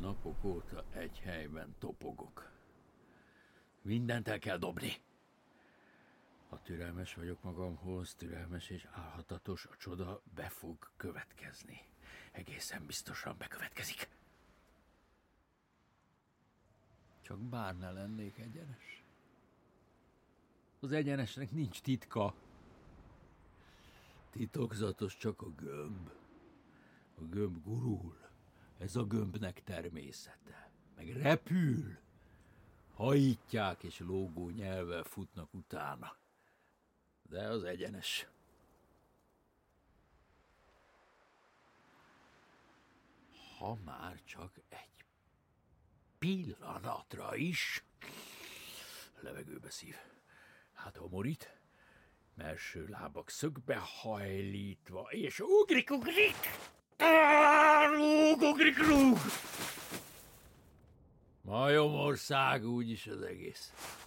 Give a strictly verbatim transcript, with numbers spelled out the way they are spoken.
Napok óta egy helyben topogok. Mindent el kell dobni. Ha türelmes vagyok magamhoz, türelmes és álhatatos, a csoda be fog következni. Egészen biztosan bekövetkezik. Csak bár ne lennék egyenes. Az egyenesnek nincs titka. Titokzatos csak a gömb. A gömb gurul. Ez a gömbnek természete. Meg repül. Hajítják és lógó nyelvvel futnak utána. De az egyenes. Ha már csak egy pillanatra is. Levegőbe szív. Hát homorít. Mellső lábak szögbe hajlítva, és ugrik, ugrik! Rúg, ugrik, rúg! Majomország úgyis az egész.